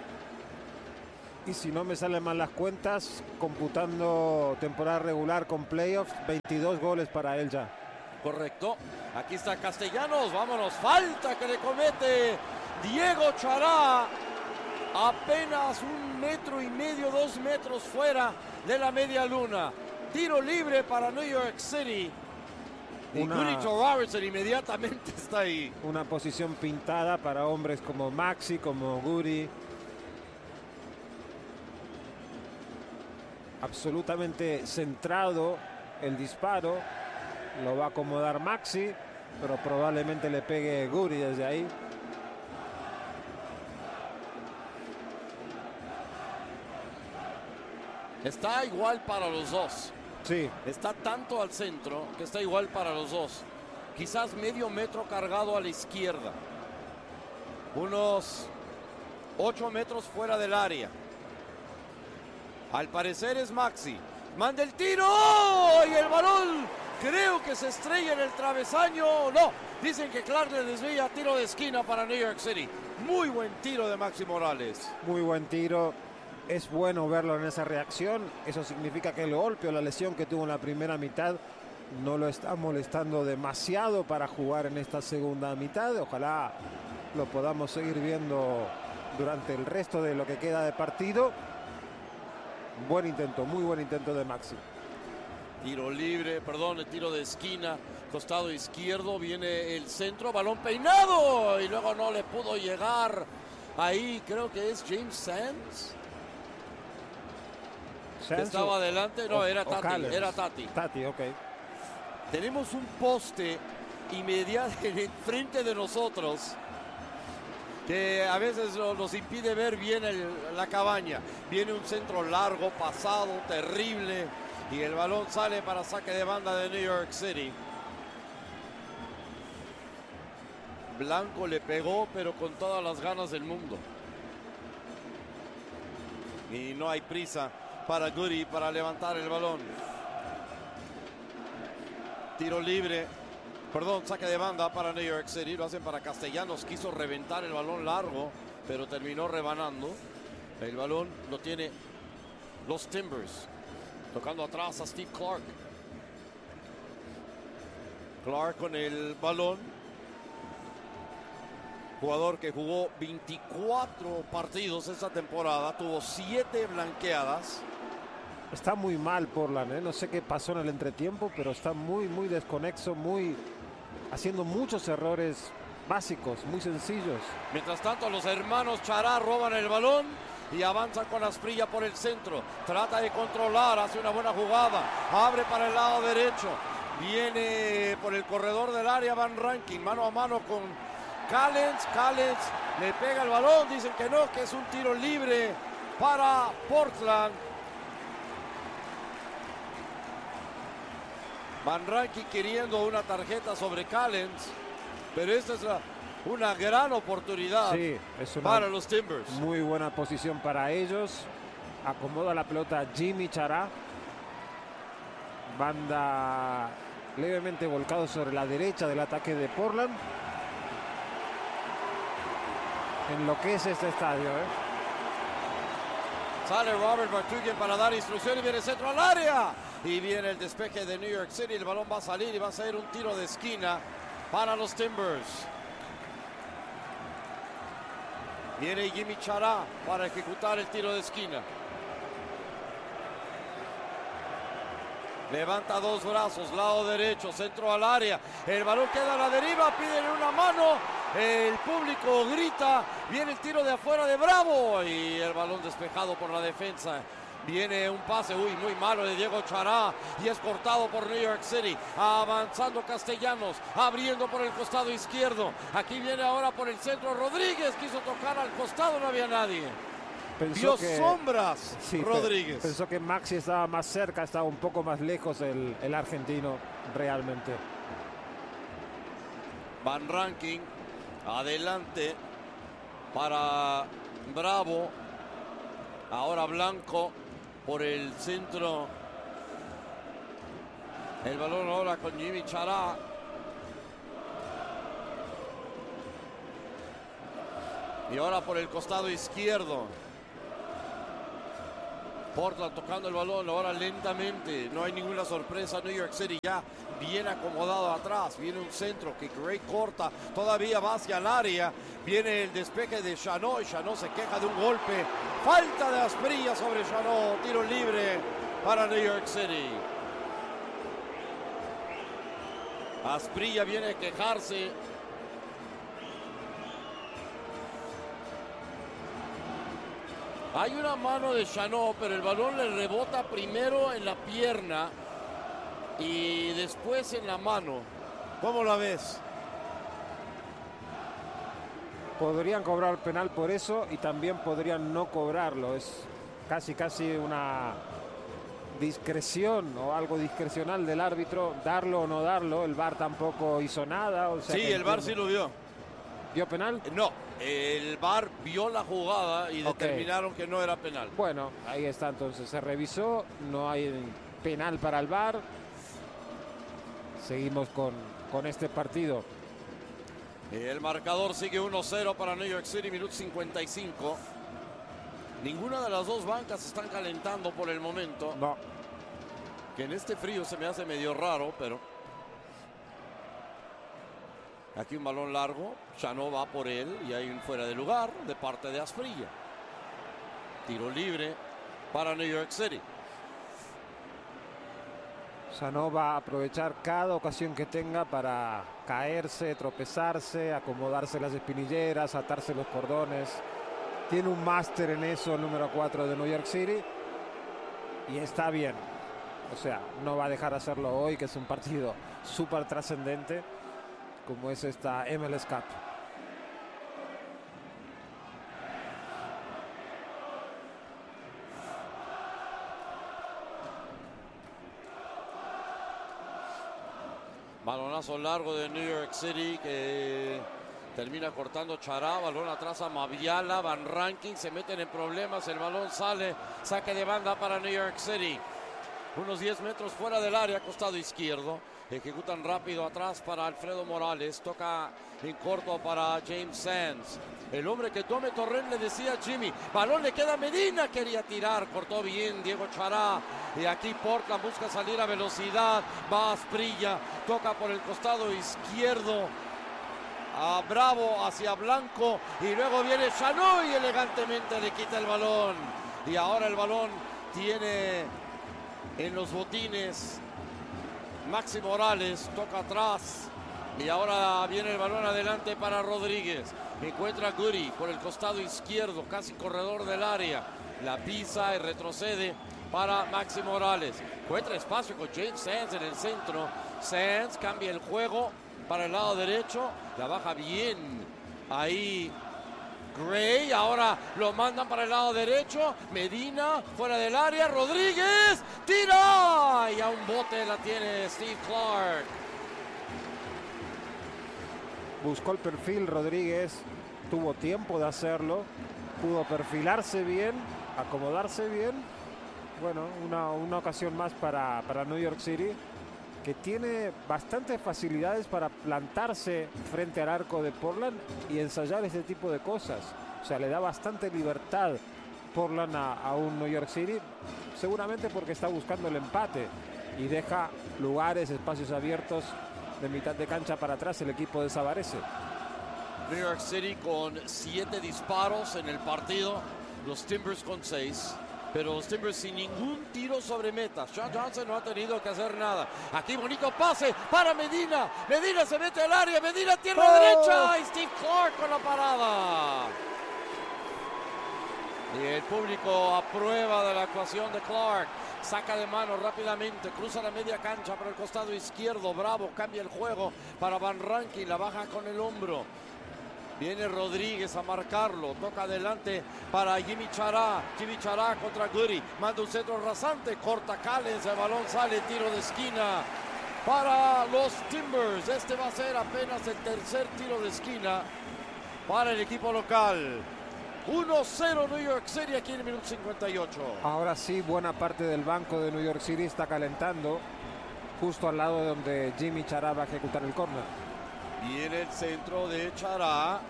Y si no me salen mal las cuentas, computando temporada regular con playoffs, 22 goles para él ya. Correcto. Aquí está Castellanos. Vámonos. Falta que le comete Diego Chará. Apenas 1,5 metros, 2 metros fuera de la media luna. Tiro libre para New York City. Y Goody Torrenson inmediatamente está ahí. Una posición pintada para hombres como Maxi, como Goody. Absolutamente centrado el disparo. Lo va a acomodar Maxi, pero probablemente le pegue Goody desde ahí. Está igual para los dos. Sí. Está tanto al centro que está igual para los dos. Quizás medio metro cargado a la izquierda. Unos 8 metros fuera del área. Al parecer es Maxi. Manda el tiro. Y el balón creo que se estrella en el travesaño. No. Dicen que Clark le desvía tiro de esquina para New York City. Muy buen tiro de Maxi Morales. Muy buen tiro. Es bueno verlo en esa reacción. Eso significa que el golpe o la lesión que tuvo en la primera mitad no lo está molestando demasiado para jugar en esta segunda mitad. Ojalá lo podamos seguir viendo durante el resto de lo que queda de partido. Buen intento, muy buen intento de Maxi. Tiro libre, perdón, el tiro de esquina, costado izquierdo, viene el centro, balón peinado y luego no le pudo llegar. Ahí creo que es James Sands. Estaba adelante, no, era Tati, era Tati. Tati, ok. Tenemos un poste inmediato frente de nosotros que a veces nos impide ver bien la cabaña. Viene un centro largo, pasado, terrible, y el balón sale para saque de banda de New York City. Blanco le pegó, pero con todas las ganas del mundo. Y no hay prisa para Goody para levantar el balón. Tiro libre, perdón, saque de banda para New York City. Lo hacen para Castellanos, quiso reventar el balón largo, pero terminó rebanando. El balón lo tiene los Timbers, tocando atrás a Steve Clark. Clark con el balón. Jugador que jugó 24 partidos esta temporada, tuvo 7 blanqueadas. Está muy mal Portland, ¿eh? No sé qué pasó en el entretiempo, pero está muy desconexo, haciendo muchos errores básicos, muy sencillos. Mientras tanto, los hermanos Chará roban el balón y avanzan con Asprilla por el centro. Trata de controlar, hace una buena jugada, abre para el lado derecho. Viene por el corredor del área Van Rankin, mano a mano con Callens. Callens le pega el balón, dicen que no, que es un tiro libre para Portland. Van Rankin queriendo una tarjeta sobre Callens, pero esta es una gran oportunidad para los Timbers. Muy buena posición para ellos. Acomoda la pelota Jimmy Chará. Banda levemente volcado sobre la derecha del ataque de Portland. Enloquece este estadio, ¿eh? Sale Robert Bartugian para dar instrucciones, viene el centro al área. Y viene el despeje de New York City. El balón va a salir y va a ser un tiro de esquina para los Timbers. Viene Jimmy Chará para ejecutar el tiro de esquina. Levanta 2 brazos, lado derecho, centro al área. El balón queda a la deriva, piden una mano. El público grita. Viene el tiro de afuera de Bravo. Y el balón despejado por la defensa Viene un pase, muy malo de Diego Chará y es cortado por New York City. Avanzando Castellanos, abriendo por el costado izquierdo. Aquí viene ahora por el centro Rodríguez, quiso tocar al costado, no había nadie. Vio sombras, sí, Rodríguez. Pensó que Maxi estaba más cerca, estaba un poco más lejos el argentino realmente. Van Rankin, adelante para Bravo. Ahora Blanco por el centro. El balón ahora con Jimmy Chará. Y ahora por el costado izquierdo. Portland tocando el balón ahora lentamente. No hay ninguna sorpresa. New York City ya bien acomodado atrás. Viene un centro que Gray corta. Todavía va hacia el área. Viene el despeje de Chanot. Chanot se queja de un golpe. Falta de Asprilla sobre Chanot. Tiro libre para New York City. Asprilla viene a quejarse. Hay una mano de Chanot, pero el balón le rebota primero en la pierna y después en la mano. ¿Cómo la ves? Podrían cobrar penal por eso y también podrían no cobrarlo. Es casi una discreción o algo discrecional del árbitro, darlo o no darlo. El VAR tampoco hizo nada. O sea, sí, el VAR sí lo vio. ¿Vio penal? No, el VAR vio la jugada y determinaron que no era penal. Bueno, ahí está entonces, se revisó, no hay penal para el VAR. Seguimos con este partido. El marcador sigue 1-0 para New York City, minuto 55. Ninguna de las dos bancas están calentando por el momento. No. Que en este frío se me hace medio raro, pero... Aquí un balón largo, Chanot va por él y hay un fuera de lugar de parte de Asprilla. Tiro libre para New York City. Chanot va a aprovechar cada ocasión que tenga para caerse, tropezarse, acomodarse las espinilleras, atarse los cordones. Tiene un máster en eso el número 4 de New York City y está bien. O sea, no va a dejar de hacerlo hoy, que es un partido súper trascendente como es esta MLS Cup. Balonazo largo de New York City que termina cortando Chará. Balón atrás a Maviala. Van Rankin se meten en problemas. El balón sale. Saque de banda para New York City. Unos 10 metros fuera del área, costado izquierdo. Ejecutan rápido atrás para Alfredo Morales. Toca en corto para James Sands. El hombre que Dome Torrent le decía a Jimmy. Balón le queda a Medina. Quería tirar. Cortó bien Diego Chará. Y aquí Portland busca salir a velocidad. Va a Asprilla. Toca por el costado izquierdo. A Bravo hacia Blanco. Y luego viene Chanot y elegantemente le quita el balón. Y ahora el balón tiene en los botines Maxi Morales, toca atrás y ahora viene el balón adelante para Rodríguez. Encuentra Goody por el costado izquierdo, casi corredor del área. La pisa y retrocede para Maxi Morales. Encuentra espacio con James Sands en el centro. Sands cambia el juego para el lado derecho. La baja bien ahí Gray, ahora lo mandan para el lado derecho. Medina fuera del área. Rodríguez tira y a un bote la tiene Steve Clark. Buscó el perfil Rodríguez, tuvo tiempo de hacerlo, pudo perfilarse bien, acomodarse bien. Bueno, una ocasión más para New York City, que tiene bastantes facilidades para plantarse frente al arco de Portland y ensayar ese tipo de cosas. O sea, le da bastante libertad Portland a un New York City, seguramente porque está buscando el empate y deja lugares, espacios abiertos de mitad de cancha para atrás el equipo de Savarese. New York City con 7 disparos en el partido, los Timbers con 6. Pero los Timbers sin ningún tiro sobre meta. Sean Johnson no ha tenido que hacer nada. Aquí bonito pase para Medina. Medina se mete al área. Medina tierra derecha. Y Steve Clark con la parada. Y el público aprueba de la actuación de Clark. Saca de mano rápidamente, cruza la media cancha por el costado izquierdo. Bravo, cambia el juego para Van Rankin, la baja con el hombro. Viene Rodríguez a marcarlo, toca adelante para Jimmy Chará. Jimmy Chará contra Goody, manda un centro rasante, corta Callens, el balón sale, tiro de esquina para los Timbers. Este va a ser apenas el tercer tiro de esquina para el equipo local. 1-0 New York City aquí en el minuto 58. Ahora sí, buena parte del banco de New York City está calentando justo al lado de donde Jimmy Chará va a ejecutar el córner. Viene el centro de Chará.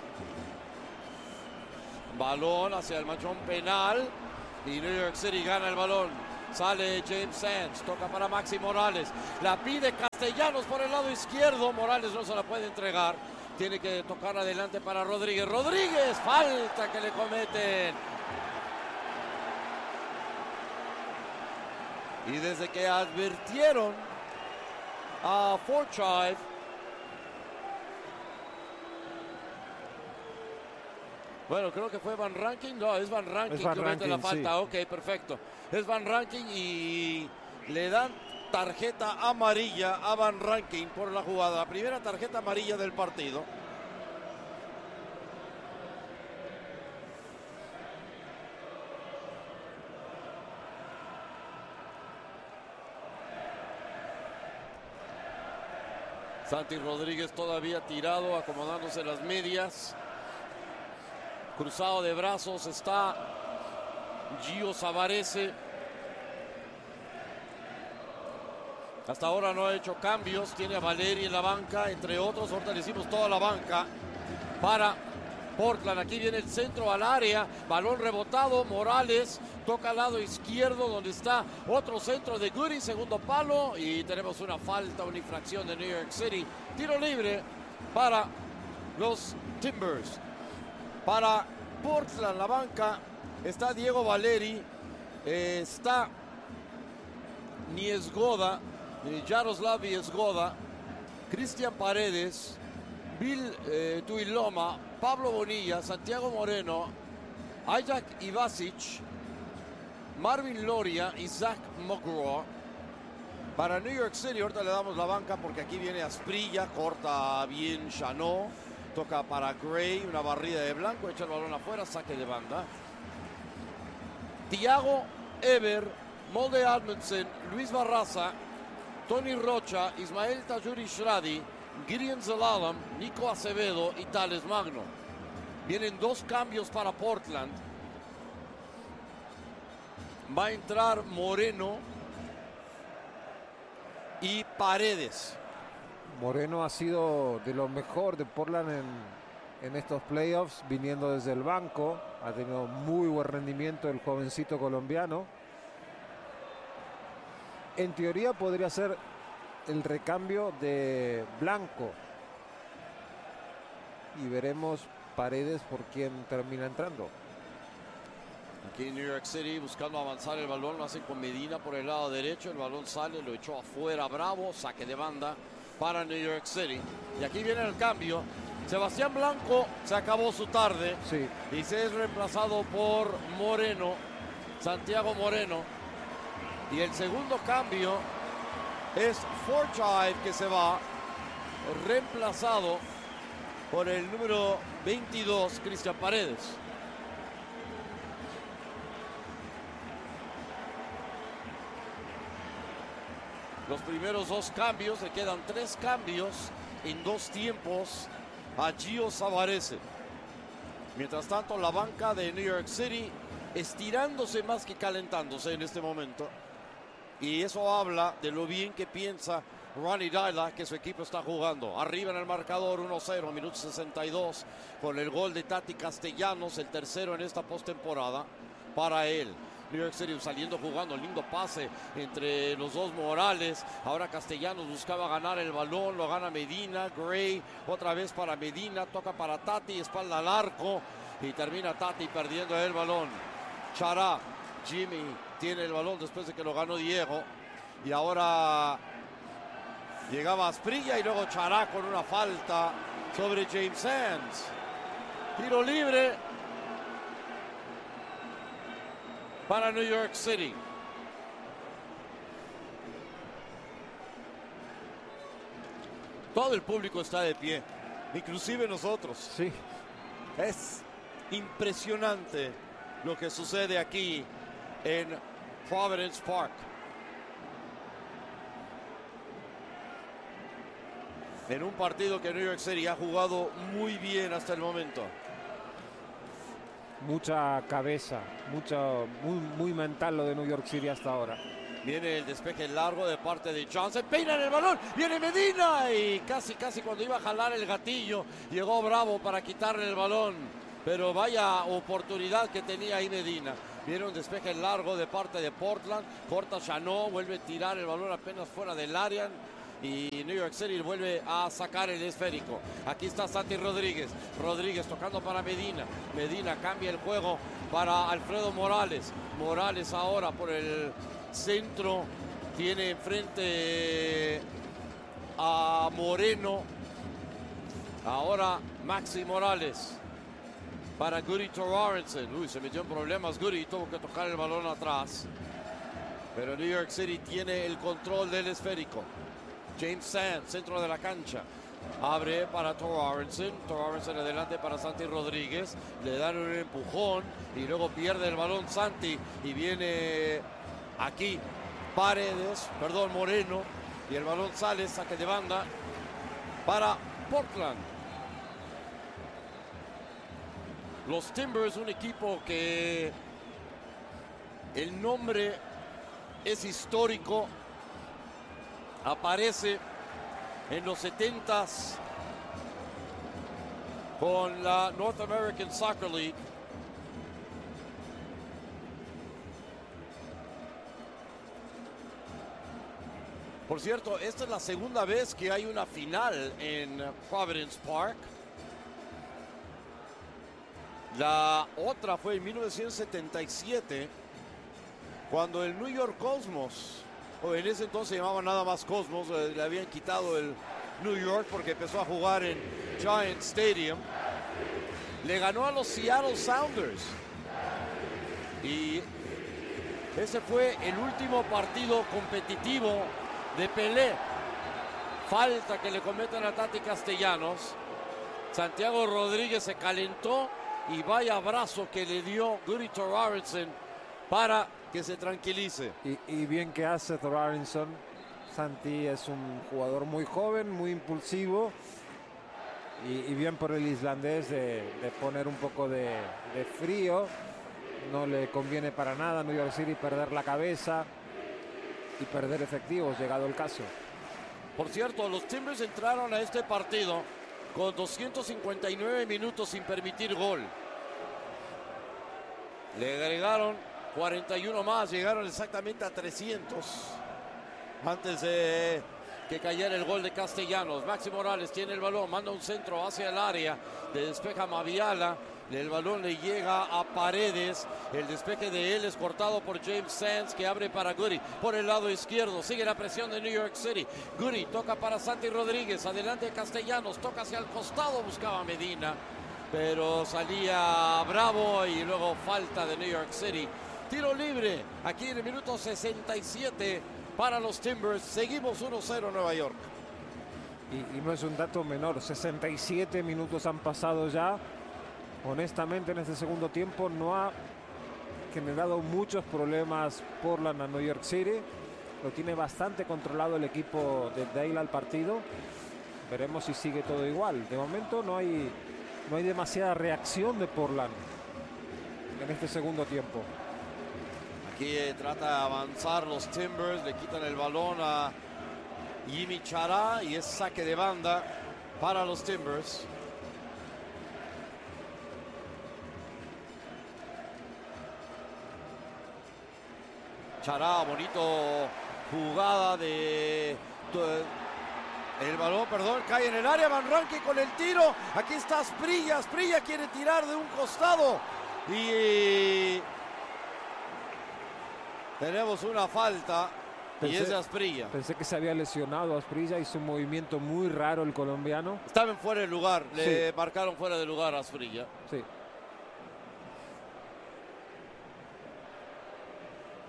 Balón hacia el manchón penal. Y New York City gana el balón. Sale James Sands. Toca para Maxi Morales. La pide Castellanos por el lado izquierdo. Morales no se la puede entregar. Tiene que tocar adelante para Rodríguez. Rodríguez, falta que le cometen. Y desde que advirtieron a Forsythe, bueno, creo que fue Van Rankin. No, es Van Rankin que comete la falta. Sí. Ok, perfecto. Es Van Rankin y le dan tarjeta amarilla a Van Rankin por la jugada. La primera tarjeta amarilla del partido. Santi Rodríguez todavía tirado, acomodándose las medias. Cruzado de brazos está Gio Savarese. Hasta ahora no ha hecho cambios. Tiene a Valeri en la banca, entre otros. Ahorita le hicimos toda la banca para Portland. Aquí viene el centro al área. Balón rebotado. Morales toca al lado izquierdo donde está otro centro de Goody. Segundo palo. Y tenemos una falta, una infracción de New York City. Tiro libre para los Timbers. Para Portland, la banca, está Diego Valeri, está Niezgoda, Jaroslav Niezgoda, Cristian Paredes, Bill Tuiloma, Pablo Bonilla, Santiago Moreno, Ajak Ivasic, Marvin Loria y Zach McGraw. Para New York City, ahorita le damos la banca porque aquí viene Asprilla, corta bien Chanot. Toca para Gray, una barrida de blanco, echa el balón afuera, saque de banda. Thiago Eber, Molde Admundsen, Luis Barraza, Tony Rocha, Ismael Tajuri Shradi, Gideon Zelalem, Nico Acevedo y Tales Magno. Vienen dos cambios para Portland. Va a entrar Moreno y Paredes. Moreno ha sido de lo mejor de Portland en estos playoffs, viniendo desde el banco. Ha tenido muy buen rendimiento el jovencito colombiano. En teoría podría ser el recambio de Blanco. Y veremos Paredes por quién termina entrando. Aquí en New York City buscando avanzar el balón, lo hace con Medina por el lado derecho. El balón sale, lo echó afuera Bravo, saque de banda para New York City. Y aquí viene el cambio. Sebastián Blanco se acabó su tarde. Sí. Y se es reemplazado por Moreno, Santiago Moreno. Y el segundo cambio es Forsythe, que se va, reemplazado por el número 22, Cristian Paredes. Los primeros dos cambios, le quedan tres cambios en dos tiempos a Gio Savarese. Mientras tanto, la banca de New York City estirándose más que calentándose en este momento. Y eso habla de lo bien que piensa Ronnie Dyla, que su equipo está jugando. Arriba en el marcador 1-0, minuto 62, con el gol de Tati Castellanos, el tercero en esta postemporada para él. New York City saliendo jugando, lindo pase entre los dos Morales. Ahora Castellanos buscaba ganar el balón, lo gana Medina. Gray otra vez para Medina, toca para Tati, espalda al arco y termina Tati perdiendo el balón. Chará, Jimmy tiene el balón después de que lo ganó Diego. Y ahora llegaba Asprilla y luego Chará con una falta sobre James Sands. Tiro libre para New York City. Todo el público está de pie, inclusive nosotros. Sí. Es impresionante lo que sucede aquí en Providence Park. En un partido que New York City ha jugado muy bien hasta el momento. Mucha cabeza, muy mental lo de New York City hasta ahora. Viene el despeje largo de parte de Johnson, peinan el balón, viene Medina y casi cuando iba a jalar el gatillo, llegó Bravo para quitarle el balón. Pero vaya oportunidad que tenía ahí Medina. Viene un despeje largo de parte de Portland, corta Chanot, vuelve a tirar el balón apenas fuera del área. Y New York City vuelve a sacar el esférico. Aquí está Santi Rodríguez. Rodríguez tocando para Medina. Medina cambia el juego para Alfredo Morales. Morales ahora por el centro. Tiene enfrente a Moreno. Ahora Maxi Morales para Goody Torrenson. Uy, se metió en problemas Goody. Tuvo que tocar el balón atrás. Pero New York City tiene el control del esférico. James Sands, centro de la cancha. Abre para Torrenson. Torrenson adelante para Santi Rodríguez. Le dan un empujón y luego pierde el balón Santi. Y viene aquí Moreno. Y el balón sale, saque de banda para Portland. Los Timbers, un equipo que el nombre es histórico. Aparece en los 70s con la North American Soccer League. Por cierto, esta es la segunda vez que hay una final en Providence Park. La otra fue en 1977, cuando el New York Cosmos, o en ese entonces se llamaba nada más Cosmos, le habían quitado el New York porque empezó a jugar en Giant Stadium, le ganó a los Seattle Sounders. Y ese fue el último partido competitivo de Pelé. Falta que le cometen a Tati Castellanos. Santiago Rodríguez se calentó y vaya abrazo que le dio Goody Torrenson para que se tranquilice. Y bien que hace Torrenson. Santi es un jugador muy joven, muy impulsivo. Y bien por el islandés de poner un poco de frío. No le conviene para nada a New York City perder la cabeza y perder efectivos, llegado el caso. Por cierto, los Timbers entraron a este partido con 259 minutos sin permitir gol. Le agregaron 41 más, llegaron exactamente a 300 antes de que cayera el gol de Castellanos. Maxi Morales tiene el balón, manda un centro hacia el área, le despeja Maviala, el balón le llega a Paredes, el despeje de él es cortado por James Sands, que abre para Goody por el lado izquierdo. Sigue la presión de New York City. Goody toca para Santi Rodríguez, adelante Castellanos, toca hacia el costado, buscaba Medina, pero salía Bravo y luego falta de New York City. Tiro libre aquí en el minuto 67 para los Timbers. Seguimos 1-0 Nueva York. Y no es un dato menor, 67 minutos han pasado ya. Honestamente, en este segundo tiempo no ha generado muchos problemas Portland a New York City. Lo tiene bastante controlado el equipo de Dale al partido. Veremos si sigue todo igual. De momento no hay demasiada reacción de Portland en este segundo tiempo. Aquí trata de avanzar los Timbers, le quitan el balón a Yimi Chará y es saque de banda para los Timbers. Chará, bonito jugada de el balón, cae en el área. Van Rankin con el tiro. Aquí está Asprilla. Asprilla quiere tirar de un costado y tenemos una falta y es de Asprilla. Pensé que se había lesionado Asprilla, hizo un movimiento muy raro el colombiano. Estaba en fuera de lugar, le marcaron fuera de lugar a Asprilla. Sí.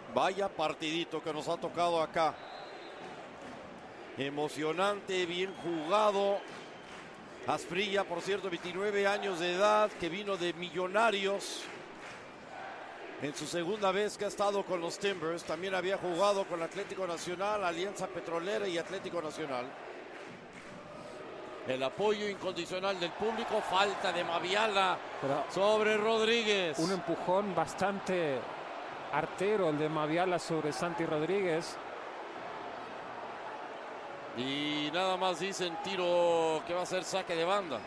Vaya partidito que nos ha tocado acá. Emocionante, bien jugado. Asprilla, por cierto, 29 años de edad, que vino de Millonarios. En su segunda vez que ha estado con los Timbers. También había jugado con Atlético Nacional, Alianza Petrolera y Atlético Nacional. El apoyo incondicional del público. Falta de Maviala sobre Rodríguez. Un empujón bastante artero el de Maviala sobre Santi Rodríguez. Y nada más dicen tiro que va a ser saque de banda.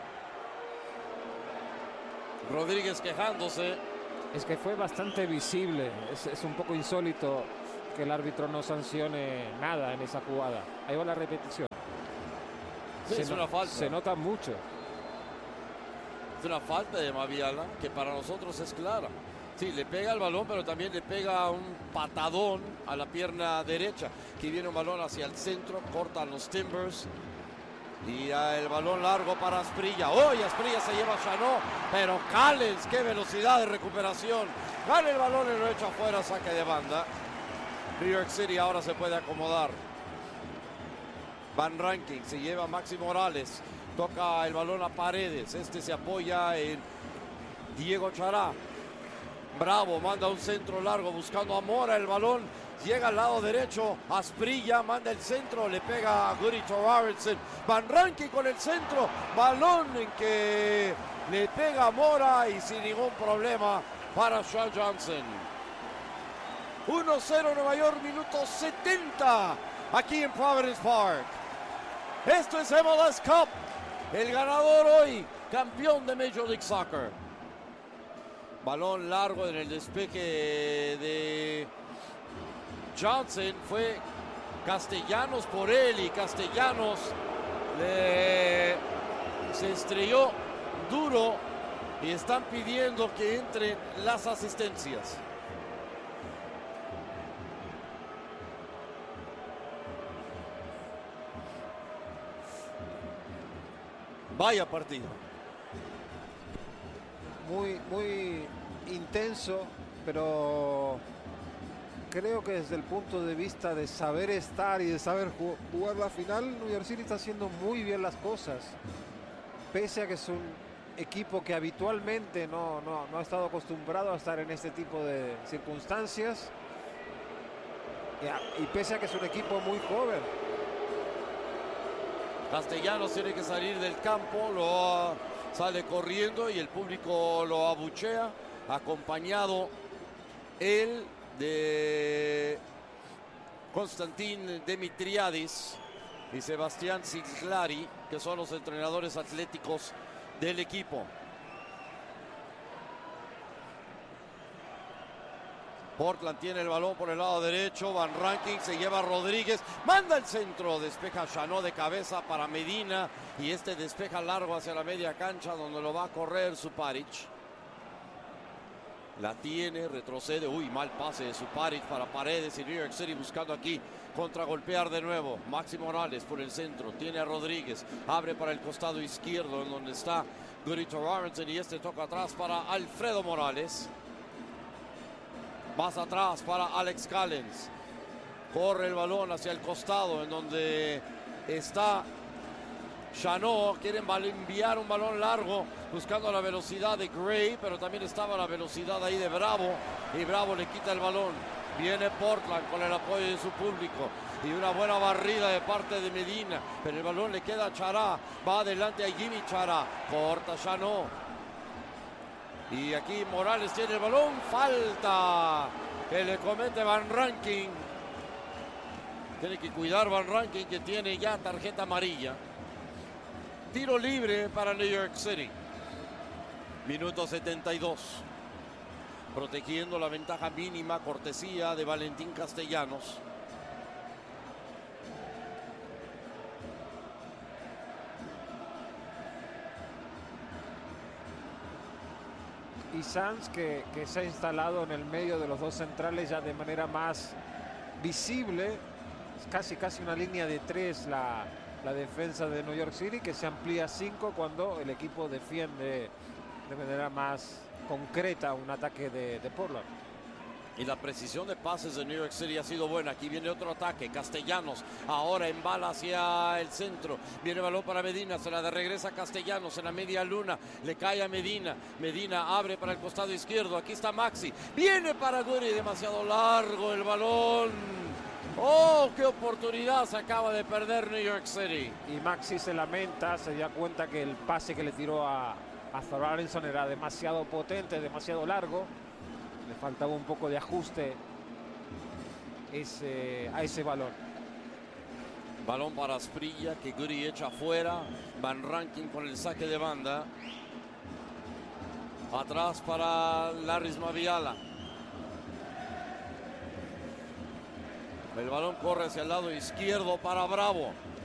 Rodríguez quejándose. Es que fue bastante visible. Es un poco insólito que el árbitro no sancione nada en esa jugada. Ahí va la repetición. Sí, es una falta. Se nota mucho. Es una falta de Maviala que para nosotros es clara. Sí, le pega el balón, pero también le pega un patadón a la pierna derecha. Aquí viene un balón hacia el centro, cortan los Timbers. Y el balón largo para Asprilla. ¡Oh! Y Asprilla se lleva a Chanot. Pero Callens, qué velocidad de recuperación. Gana el balón y lo echa afuera, saque de banda. New York City ahora se puede acomodar. Van Rankin se lleva a Maxi Morales. Toca el balón a Paredes. Este se apoya en Diego Chará. Bravo manda un centro largo buscando a Mora. El balón llega al lado derecho. Asprilla manda el centro. Le pega a Guri Thorarinsson. Van Rankin con el centro. Balón en que le pega a Mora y sin ningún problema para Sean Johnson. 1-0 Nueva York, minuto 70. Aquí en Providence Park. Esto es MLS Cup. El ganador hoy, campeón de Major League Soccer. Balón largo en el despeje de Johnson. Fue Castellanos por él y Castellanos se estrelló duro y están pidiendo que entren las asistencias. Vaya partido. Muy intenso, pero creo que desde el punto de vista de saber estar y de saber jugar la final, New York City está haciendo muy bien las cosas. Pese a que es un equipo que habitualmente no ha estado acostumbrado a estar en este tipo de circunstancias. Y pese a que es un equipo muy joven. Castellanos tiene que salir del campo, sale corriendo y el público lo abuchea, acompañado él de Konstantin Dimitriadis y Sebastián Siglari, que son los entrenadores atléticos del equipo. Portland tiene el balón por el lado derecho. Van Rankin se lleva a Rodríguez. Manda el centro. Despeja Chanot de cabeza para Medina. Y este despeja largo hacia la media cancha donde lo va a correr Suparic. La tiene, retrocede. Uy, mal pase de Suparic para Paredes y New York City buscando aquí contragolpear de nuevo. Maxi Morales por el centro. Tiene a Rodríguez. Abre para el costado izquierdo en donde está Guri Thorarinsson. Y este toca atrás para Alfredo Morales. Más atrás para Alex Callens. Corre el balón hacia el costado en donde está Chanot. Quieren enviar un balón largo buscando la velocidad de Gray, pero también estaba la velocidad ahí de Bravo. Y Bravo le quita el balón. Viene Portland con el apoyo de su público. Y una buena barrida de parte de Medina. Pero el balón le queda a Chará. Va adelante a Jimmy Chará. Corta Chanot. Y aquí Morales tiene el balón. Falta que le comete Van Rankin. Tiene que cuidar Van Rankin, que tiene ya tarjeta amarilla. Tiro libre para New York City. Minuto 72. Protegiendo la ventaja mínima, cortesía de Valentín Castellanos. Y Sanz que se ha instalado en el medio de los dos centrales ya de manera más visible. Es casi una línea de 3 la defensa de New York City, que se amplía a 5 cuando el equipo defiende de manera más concreta un ataque de Portland. Y la precisión de pases de New York City ha sido buena. Aquí viene otro ataque. Castellanos ahora embala hacia el centro. Viene el balón para Medina. Se la regresa Castellanos en la media luna. Le cae a Medina. Medina abre para el costado izquierdo. Aquí está Maxi. Viene para Guri. Demasiado largo el balón. ¡Oh, qué oportunidad se acaba de perder New York City! Y Maxi se lamenta. Se dio cuenta que el pase que le tiró a Sorensen era demasiado potente, demasiado largo. Le faltaba un poco de ajuste a ese balón. Balón para Asprilla, que Guri echa afuera. Van Rankin con el saque de banda. Atrás para Larrys Maviala. El balón corre hacia el lado izquierdo para Bravo.